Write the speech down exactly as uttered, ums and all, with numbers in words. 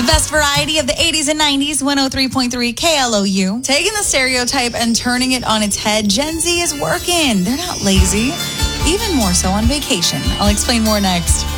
best variety of the eighties and nineties, one oh three point three K L O U. Taking the stereotype and turning it on its head, Gen Z is working. They're not lazy, even more so on vacation. I'll explain more next.